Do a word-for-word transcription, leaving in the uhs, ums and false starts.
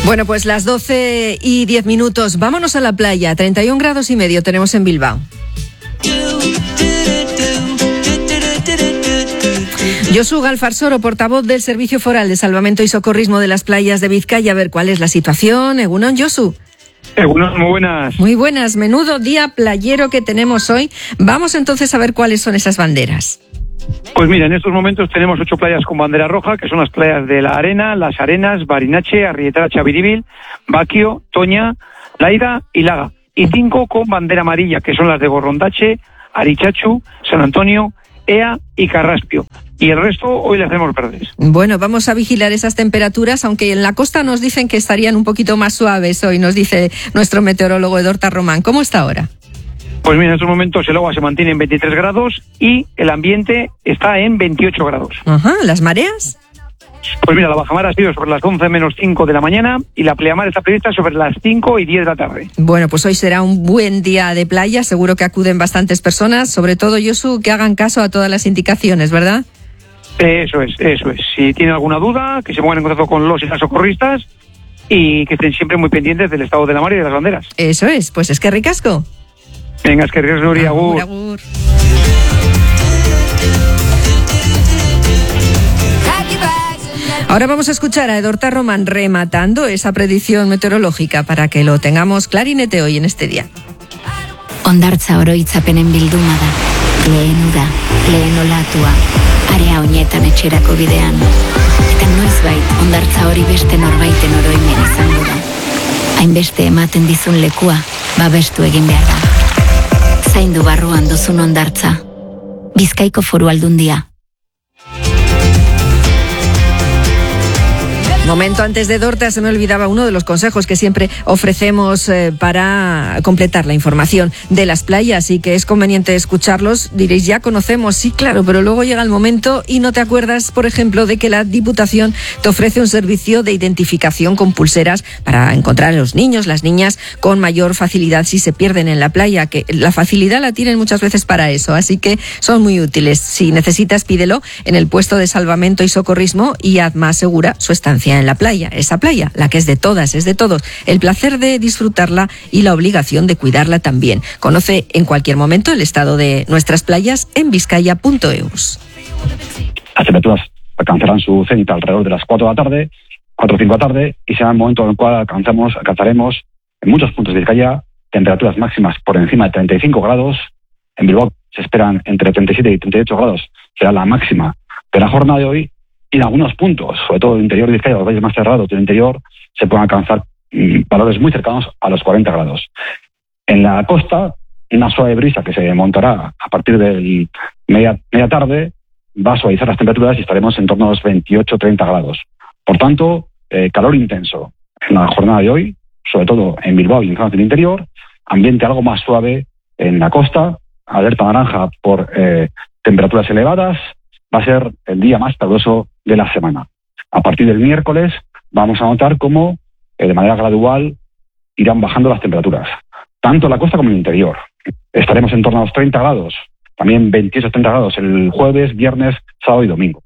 Bueno, pues las doce y diez minutos. Vámonos a la playa. treinta y un grados y medio tenemos en Bilbao. Josu Galfarsoro, portavoz del Servicio Foral de Salvamento y Socorrismo de las Playas de Vizcaya. A ver cuál es la situación. Egunon, Josu. Egunon, muy buenas. Muy buenas. Menudo día playero que tenemos hoy. Vamos entonces a ver cuáles son esas banderas. Pues mira, en estos momentos tenemos ocho playas con bandera roja, que son las playas de La Arena, Las Arenas, Barinache, Arrietara, Chaviribil, Baquio, Toña, Laida y Laga. Y cinco con bandera amarilla, que son las de Gorrondache, Arichachu, San Antonio, Ea y Carraspio. Y el resto hoy las hacemos verdes. Bueno, vamos a vigilar esas temperaturas, aunque en la costa nos dicen que estarían un poquito más suaves hoy, nos dice nuestro meteorólogo Edorta Román. ¿Cómo está ahora? Pues mira, en estos momentos el agua se mantiene en veintitrés grados y el ambiente está en veintiocho grados. Ajá, ¿las mareas? Pues mira, la bajamar ha sido sobre las once menos cinco de la mañana y la pleamar está prevista sobre las cinco y diez de la tarde. Bueno, pues hoy será un buen día de playa, seguro que acuden bastantes personas, sobre todo, Josu, que hagan caso a todas las indicaciones, ¿verdad? Eso es, eso es. Si tienen alguna duda, que se pongan en contacto con los y las socorristas y que estén siempre muy pendientes del estado de la mar y de las banderas. Eso es, pues es que ricasco. Venga, es que ricasco, Nuria, agur. Agur. Ahora vamos a escuchar a Edorta Román rematando esa predicción meteorológica para que lo tengamos clarinete hoy en este día. Hondartza oroitzapenen bilduma da, lehen ura, lehen olatua, area honetan etxerako bidean. Eta noizbait, hondartza hori beste norbaiten oroimen izango da. Hainbeste ematen dizun lekua, babestu egin behar da. Zaindu barruan duzun hondartza. Bizkaiko Foru Aldundia. Momento antes de Edorta, se me olvidaba uno de los consejos que siempre ofrecemos eh, para completar la información de las playas y que es conveniente escucharlos. Diréis, ya conocemos, sí, claro, pero luego llega el momento y no te acuerdas, por ejemplo, de que la Diputación te ofrece un servicio de identificación con pulseras para encontrar a los niños, las niñas, con mayor facilidad si se pierden en la playa, que la facilidad la tienen muchas veces para eso, así que son muy útiles. Si necesitas, pídelo en el puesto de salvamento y socorrismo y haz más segura su estancia en la playa, esa playa, la que es de todas, es de todos, el placer de disfrutarla y la obligación de cuidarla también. Conoce en cualquier momento el estado de nuestras playas en vizcaya punto eus. Las temperaturas alcanzarán su cenit alrededor de las cuatro de la tarde, cuatro o cinco de la tarde, y será el momento en el cual alcanzamos, alcanzaremos en muchos puntos de Vizcaya temperaturas máximas por encima de treinta y cinco grados. En Bilbao se esperan entre treinta y siete y treinta y ocho grados, será la máxima de la jornada de hoy. Y en algunos puntos, sobre todo el interior de Vizcaya, los valles más cerrados del interior, se pueden alcanzar mmm, valores muy cercanos a los cuarenta grados. En la costa, una suave brisa que se montará a partir de media, media tarde va a suavizar las temperaturas y estaremos en torno a los veintiocho a treinta grados. Por tanto, eh, calor intenso en la jornada de hoy, sobre todo en Bilbao y en zonas del interior, ambiente algo más suave en la costa, alerta naranja por eh, temperaturas elevadas. Va a ser el día más caluroso de la semana. A partir del miércoles vamos a notar cómo eh, de manera gradual irán bajando las temperaturas, tanto en la costa como en el interior. Estaremos en torno a los treinta grados, también veintiocho a treinta grados el jueves, viernes, sábado y domingo.